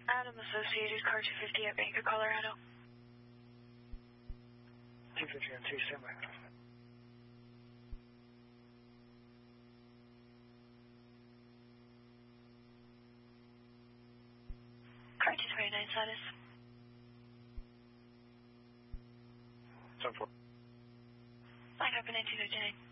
Adam Associated, car 250 at Banker, Colorado. 250 on 2 standby. Car 229 status. 7-4. I copy 1959.